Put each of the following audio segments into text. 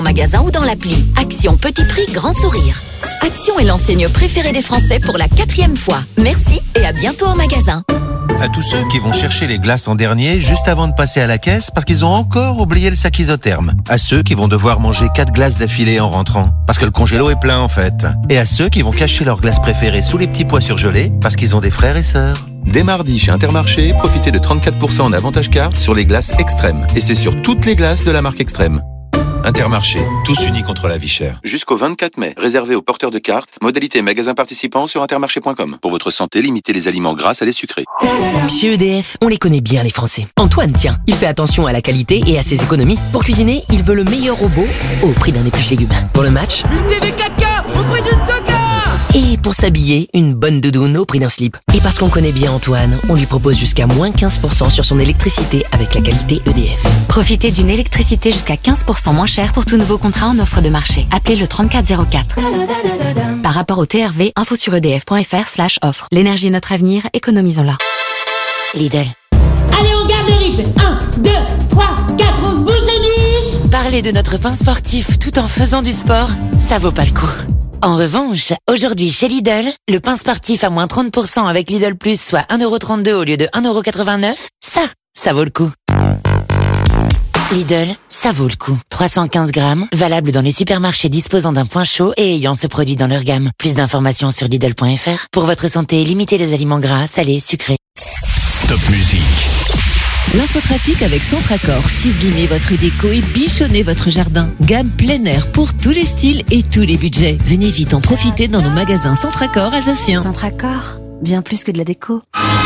magasin ou dans l'appli. Action petit prix, grand sourire. Action est l'enseigne préférée des Français pour la 4e fois. Merci et à bientôt en magasin. À tous ceux qui vont chercher les glaces en dernier juste avant de passer à la caisse parce qu'ils ont encore oublié le sac isotherme. À ceux qui vont devoir manger 4 glaces d'affilée en rentrant parce que le congélo est plein en fait. Et à ceux qui vont cacher leurs glaces préférées sous les petits pois surgelés parce qu'ils ont des frères et sœurs. Dès mardi chez Intermarché, profitez de 34% en avantage carte sur les glaces Extrême. Et c'est sur toutes les glaces de la marque Extrême. Intermarché, tous unis contre la vie chère. Jusqu'au 24 mai, réservé aux porteurs de cartes, modalité magasin participant sur intermarché.com. Pour votre santé, limitez les aliments gras à les sucrés. Chez EDF, on les connaît bien les Français. Antoine, tiens, il fait attention à la qualité et à ses économies. Pour cuisiner, il veut le meilleur robot au prix d'un épluche légumes. Pour le match, une DV caca au prix d'une coca. Et pour s'habiller, une bonne doudoune au prix d'un slip. Et parce qu'on connaît bien Antoine, on lui propose jusqu'à moins 15% sur son électricité avec la qualité EDF. Profitez d'une électricité jusqu'à 15% moins chère pour tout nouveau contrat en offre de marché. Appelez le 3404. Par rapport au TRV, info sur edf.fr/offre. L'énergie est notre avenir, économisons-la. Lidl. Allez, on garde le rythme. 1, 2, 3, 4, on se bouge les miches. Parler de notre pain sportif tout en faisant du sport, ça vaut pas le coup. En revanche, aujourd'hui chez Lidl, le pain sportif à moins 30% avec Lidl Plus, soit 1,32€ au lieu de 1,89€, ça vaut le coup. Lidl, ça vaut le coup. 315 grammes, valable dans les supermarchés disposant d'un point chaud et ayant ce produit dans leur gamme. Plus d'informations sur Lidl.fr. Pour votre santé, limitez les aliments gras, salés, sucrés. Top musique. L'infotrafic avec Centracor. Sublimez votre déco et bichonnez votre jardin. Gamme plein air pour tous les styles et tous les budgets. Venez vite en profiter dans nos magasins Centracor alsaciens. Centracor, bien plus que de la déco.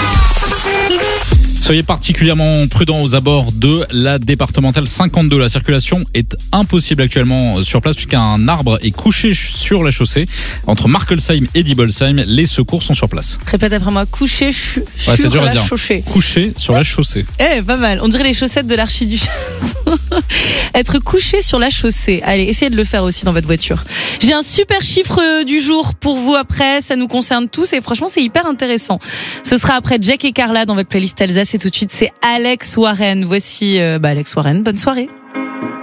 Soyez particulièrement prudents aux abords de la départementale 52. La circulation est impossible actuellement sur place puisqu'un arbre est couché sur la chaussée. Entre Markelsheim et Diebelsheim, les secours sont sur place. Répète après moi, couché sur la chaussée. Couché sur la chaussée. Pas mal. On dirait les chaussettes de l'archiduchesse. Être couché sur la chaussée. Allez, essayez de le faire aussi dans votre voiture. J'ai un super chiffre du jour pour vous après. Ça nous concerne tous et franchement, c'est hyper intéressant. Ce sera après Jack et Carla dans votre playlist Alsace. Et tout de suite, c'est Alex Warren. Voici Alex Warren. Bonne soirée.